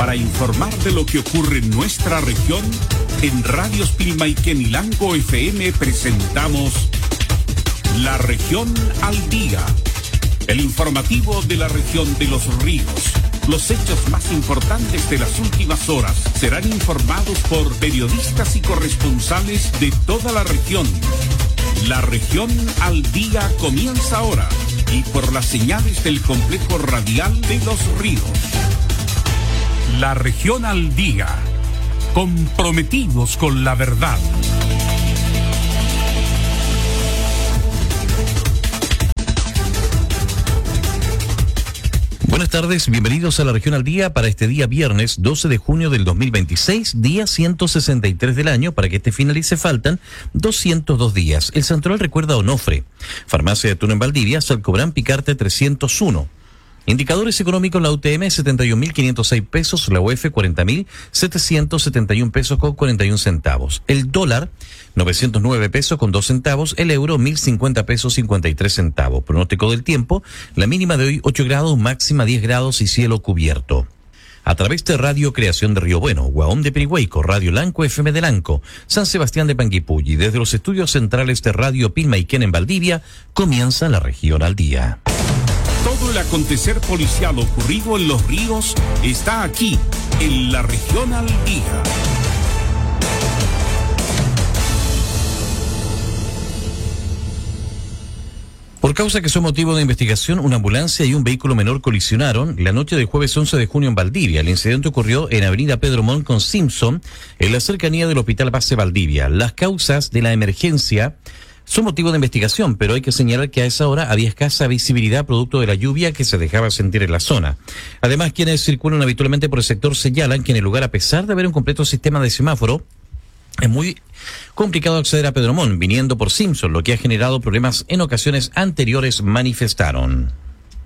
Para informar de lo que ocurre en nuestra región, en Radios Pilmaiquén y Lanco FM presentamos La Región al Día, el informativo de la región de Los Ríos. Los hechos más importantes de las últimas horas serán informados por periodistas y corresponsales de toda la región. La Región al Día comienza ahora y por las señales del complejo radial de Los Ríos. La Región al Día, comprometidos con la verdad. Buenas tardes, bienvenidos a La Región al Día para este día viernes 12 de junio del 2026, día 163 del año. Para que este finalice faltan 202 días. El Santoral recuerda a Onofre. Farmacia de Turno en Valdivia, Salcobrán Picarte 301. Indicadores económicos: la UTM 71.506 pesos, la UF 40.771 pesos con 41 centavos. El dólar 909 pesos con 2 centavos, el euro 1.050 pesos 53 centavos. Pronóstico del tiempo: la mínima de hoy 8 grados, máxima 10 grados y cielo cubierto. A través de Radio Creación de Río Bueno, Guaón de Pirigüeico, Radio Lanco FM de Lanco, San Sebastián de Panguipulli, desde los estudios centrales de Radio Pilmaiquén en Valdivia, comienza La Región al Día. Todo el acontecer policial ocurrido en Los Ríos está aquí, en La Región al Día. Por causa que son motivo de investigación, una ambulancia y un vehículo menor colisionaron la noche del jueves 11 de junio en Valdivia. El incidente ocurrió en Avenida Pedro Montt con Simpson, en la cercanía del Hospital Base Valdivia. Las causas de la emergencia son motivo de investigación, pero hay que señalar que a esa hora había escasa visibilidad producto de la lluvia que se dejaba sentir en la zona. Además, quienes circulan habitualmente por el sector señalan que en el lugar, a pesar de haber un completo sistema de semáforo, es muy complicado acceder a Pedro Montt viniendo por Simpson, lo que ha generado problemas en ocasiones anteriores, manifestaron.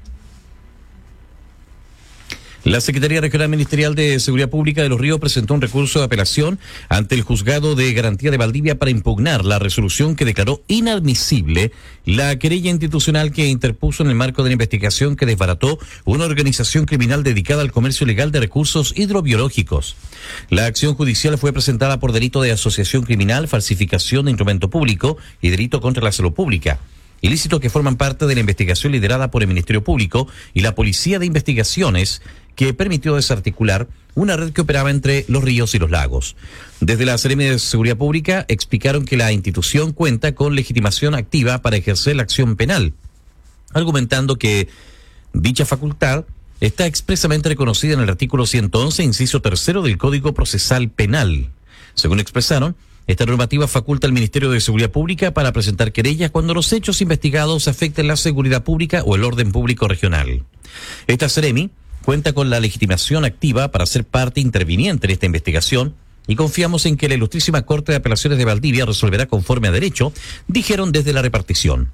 La Secretaría Regional Ministerial de Seguridad Pública de Los Ríos presentó un recurso de apelación ante el Juzgado de Garantía de Valdivia para impugnar la resolución que declaró inadmisible la querella institucional que interpuso en el marco de la investigación que desbarató una organización criminal dedicada al comercio ilegal de recursos hidrobiológicos. La acción judicial fue presentada por delito de asociación criminal, falsificación de instrumento público y delito contra la salud pública. Ilícitos que forman parte de la investigación liderada por el Ministerio Público y la Policía de Investigaciones, que permitió desarticular una red que operaba entre Los Ríos y Los Lagos. Desde la Seremi de Seguridad Pública explicaron que la institución cuenta con legitimación activa para ejercer la acción penal, argumentando que dicha facultad está expresamente reconocida en el artículo 111, inciso 3 del Código Procesal Penal. Según expresaron, esta normativa faculta al Ministerio de Seguridad Pública para presentar querellas cuando los hechos investigados afecten la seguridad pública o el orden público regional. Esta Seremi cuenta con la legitimación activa para ser parte interviniente en esta investigación y confiamos en que la Ilustrísima Corte de Apelaciones de Valdivia resolverá conforme a derecho, dijeron desde la repartición.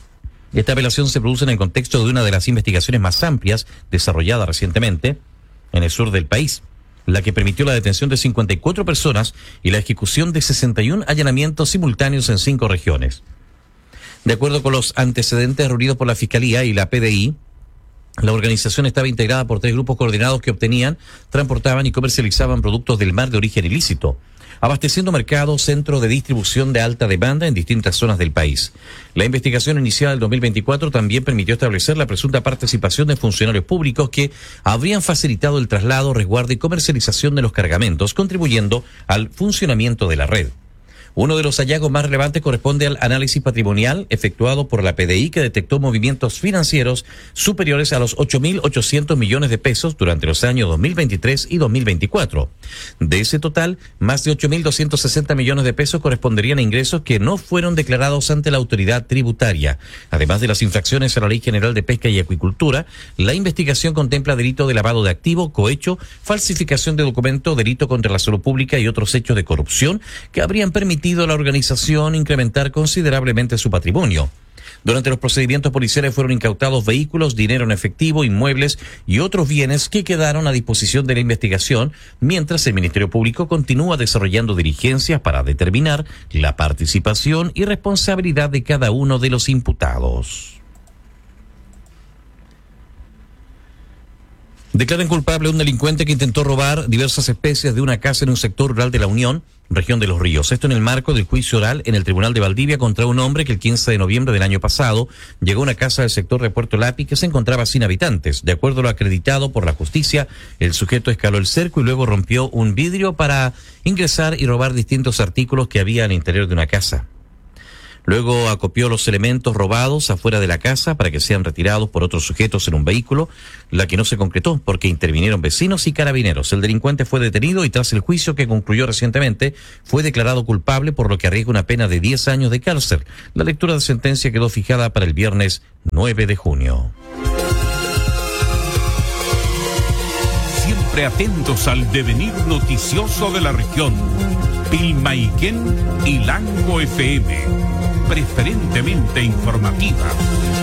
Esta apelación se produce en el contexto de una de las investigaciones más amplias desarrollada recientemente en el sur del país, la que permitió la detención de 54 personas y la ejecución de 61 allanamientos simultáneos en 5 regiones. De acuerdo con los antecedentes reunidos por la Fiscalía y la PDI, la organización estaba integrada por 3 grupos coordinados que obtenían, transportaban y comercializaban productos del mar de origen ilícito, abasteciendo mercados, centros de distribución de alta demanda en distintas zonas del país. La investigación iniciada en el 2024 también permitió establecer la presunta participación de funcionarios públicos que habrían facilitado el traslado, resguardo y comercialización de los cargamentos, contribuyendo al funcionamiento de la red. Uno de los hallazgos más relevantes corresponde al análisis patrimonial efectuado por la PDI, que detectó movimientos financieros superiores a los 8.800 millones de pesos durante los años 2023 y 2024. De ese total, más de 8.260 millones de pesos corresponderían a ingresos que no fueron declarados ante la autoridad tributaria. Además de las infracciones a la Ley General de Pesca y Acuicultura, la investigación contempla delito de lavado de activo, cohecho, falsificación de documento, delito contra la salud pública y otros hechos de corrupción que habrían permitido a la organización incrementar considerablemente su patrimonio. Durante los procedimientos policiales fueron incautados vehículos, dinero en efectivo, inmuebles y otros bienes que quedaron a disposición de la investigación, mientras el Ministerio Público continúa desarrollando diligencias para determinar la participación y responsabilidad de cada uno de los imputados. Declaran culpable a un delincuente que intentó robar diversas especies de una casa en un sector rural de La Unión, región de Los Ríos. Esto en el marco del juicio oral en el Tribunal de Valdivia contra un hombre que el 15 de noviembre del año pasado llegó a una casa del sector de Puerto Lápiz que se encontraba sin habitantes. De acuerdo a lo acreditado por la justicia, el sujeto escaló el cerco y luego rompió un vidrio para ingresar y robar distintos artículos que había al interior de una casa. Luego acopió los elementos robados afuera de la casa para que sean retirados por otros sujetos en un vehículo, la que no se concretó porque intervinieron vecinos y carabineros. El delincuente fue detenido y tras el juicio que concluyó recientemente fue declarado culpable, por lo que arriesga una pena de 10 años de cárcel. La lectura de sentencia quedó fijada para el viernes 9 de junio. Siempre atentos al devenir noticioso de la región. Pilmaiquén y Lango FM. Preferentemente informativa.